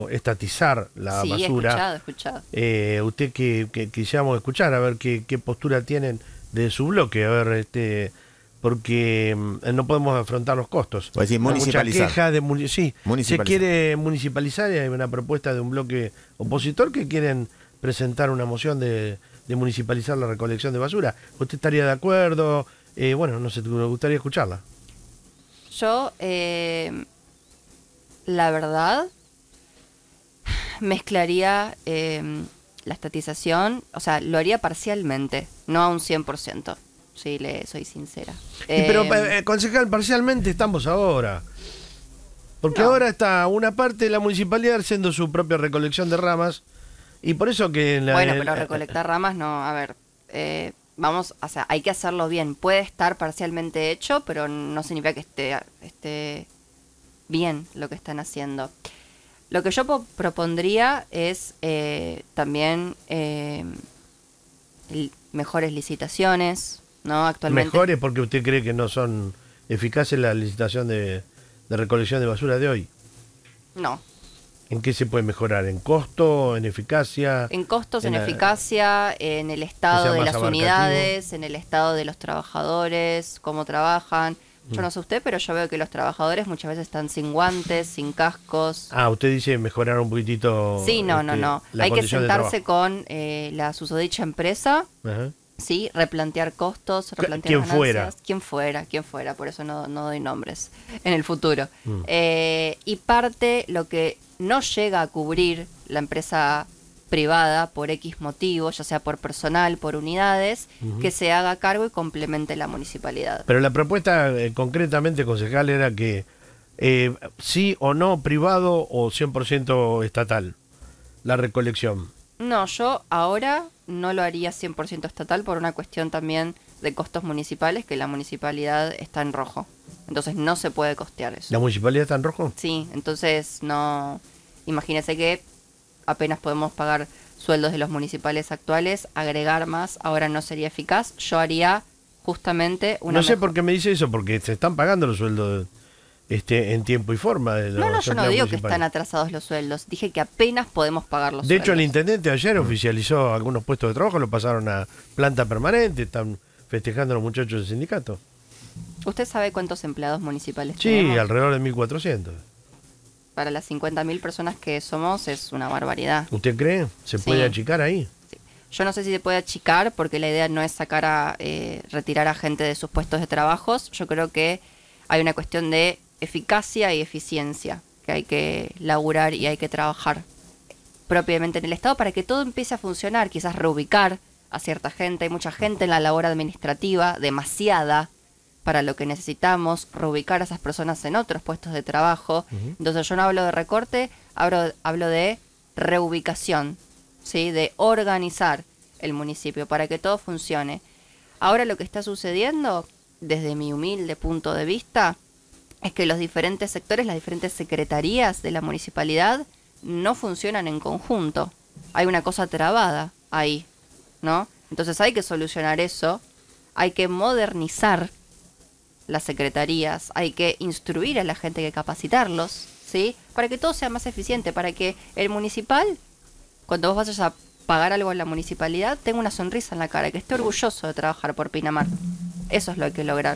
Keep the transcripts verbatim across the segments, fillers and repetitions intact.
estatizar la Sí, he basura. escuchado, he escuchado. Eh, usted que, que quisiéramos escuchar, a ver qué, qué postura tienen de su bloque, a ver, este, porque mm, no podemos afrontar los costos. O decir, Hay mucha municipalizar. queja de muni- sí, se Municipalizar. quiere municipalizar y hay una propuesta de un bloque opositor que quieren presentar una moción de, de municipalizar la recolección de basura. ¿Usted estaría de acuerdo? Eh, bueno, no sé, me gustaría escucharla. Yo, eh, la verdad, mezclaría eh, la estatización, o sea, lo haría parcialmente, no a un cien por ciento, si le soy sincera. Y pero, Eh, eh, concejal, parcialmente estamos ahora. Porque No. ahora está una parte de la municipalidad haciendo su propia recolección de ramas. Y por eso que... La, bueno, el- pero recolectar ramas no, a ver, eh, vamos, o sea, hay que hacerlo bien. Puede estar parcialmente hecho, pero no significa que esté, esté bien lo que están haciendo. Lo que yo po- propondría es eh, también eh, li- mejores licitaciones, ¿no? Actualmente. Mejores porque usted cree que no son eficaces la licitación de, de recolección de basura de hoy. No. ¿En qué se puede mejorar? ¿En costo? ¿En eficacia? En costos, en, En la- eficacia, en el Que estado sea de más las abarcativo. unidades, en el estado de los trabajadores, cómo trabajan. Yo Mm. no sé usted, pero yo veo que los trabajadores muchas veces están sin guantes, sin cascos. Ah, usted dice mejorar un poquitito... Sí, no, no, este, no. la Hay que condición de sentarse con eh, la susodicha empresa, trabajo. Ajá. sí, replantear costos, replantear quien ganancias. fuera. Quien fuera, quien fuera, por eso no, no doy nombres en el futuro. Mm. Eh, y parte lo que no llega a cubrir la empresa privada por X motivo, ya sea por personal, por unidades, Ujú. que se haga cargo y complemente la municipalidad. Pero la propuesta eh, concretamente, concejal, era que eh, sí o no privado o cien por ciento estatal la recolección. No, yo ahora no lo haría cien por ciento estatal por una cuestión también de costos municipales, que la municipalidad está en rojo. Entonces no se puede costear eso. ¿La municipalidad está en rojo? Sí, entonces no... Imagínese que apenas podemos pagar sueldos de los municipales actuales, agregar más ahora no sería eficaz. Yo haría justamente una... No sé mejor- por qué me dice eso, porque se están pagando los sueldos este, en tiempo y forma. De los No, no, yo no empleados digo que municipales. están atrasados los sueldos. Dije que apenas podemos pagar los De hecho, el sueldos. intendente ayer oficializó algunos puestos de trabajo, lo pasaron a planta permanente, están festejando los muchachos del sindicato. ¿Usted sabe cuántos empleados municipales Sí, tenemos? alrededor de mil cuatrocientos. Para las cincuenta mil personas que somos es una barbaridad. ¿Usted cree? ¿Se Sí. puede achicar ahí? Yo no sé si se puede achicar porque la idea no es sacar a eh, retirar a gente de sus puestos de trabajos. Yo creo que hay una cuestión de eficacia y eficiencia que hay que laburar y hay que trabajar propiamente en el Estado para que todo empiece a funcionar, quizás reubicar a cierta gente. Hay mucha gente en la labor administrativa, demasiada para lo que necesitamos, reubicar a esas personas en otros puestos de trabajo. Ujú. Entonces yo no hablo de recorte, hablo, hablo de reubicación, ¿sí? De organizar el municipio para que todo funcione. Ahora lo que está sucediendo, desde mi humilde punto de vista, es que los diferentes sectores, las diferentes secretarías de la municipalidad no funcionan en conjunto. Hay una cosa trabada ahí, ¿no? Entonces hay que solucionar eso, hay que modernizar las secretarías, hay que instruir a la gente, hay que capacitarlos, ¿sí? Para que todo sea más eficiente, para que el municipal, cuando vos vayas a pagar algo en la municipalidad, tenga una sonrisa en la cara, que esté orgulloso de trabajar por Pinamar. Eso es lo que hay que lograr.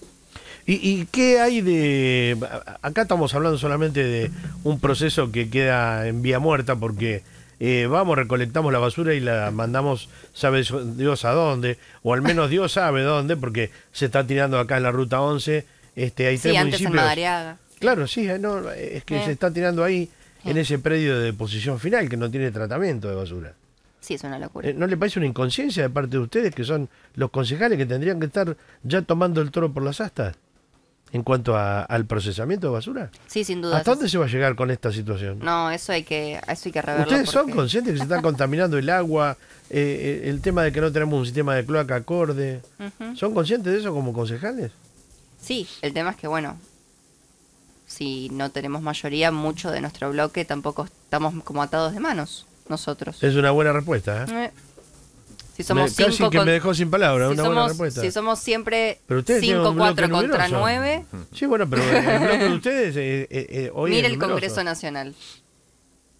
¿Y, y qué hay de...? Acá estamos hablando solamente de un proceso que queda en vía muerta porque eh, vamos, recolectamos la basura y la mandamos, sabe Dios a dónde, o al menos Dios sabe dónde, porque se está tirando acá en la ruta once, este, hay Sí, tres antes en municipios... Madariaga. Claro, sí, eh, no, es que Eh. se está tirando ahí en Eh. ese predio de deposición final que no tiene tratamiento de basura. Sí, es una locura. Eh, ¿No le parece una inconsciencia de parte de ustedes, que son los concejales que tendrían que estar ya tomando el toro por las astas en cuanto a- al procesamiento de basura? Sí, sin duda. ¿Hasta dónde se va a llegar con esta situación? No, eso hay que, eso hay que reverlo. ¿Ustedes son porque- conscientes que se está contaminando el agua, eh, eh, el tema de que no tenemos un sistema de cloaca acorde? Ujú. ¿Son conscientes de eso como concejales? Sí, el tema es que, bueno, si no tenemos mayoría, mucho de nuestro bloque tampoco estamos como atados de manos, nosotros. Es una buena respuesta, ¿eh? Eh, Si somos Me- casi cinco que con- me dejó sin palabras, si una buena somos, respuesta. si somos siempre Pero ustedes tienen cinco un bloque cuatro contra numeroso. nueve, Sí, bueno, pero el bloque de ustedes eh, eh, eh, hoy mire es el numeroso. Congreso Nacional.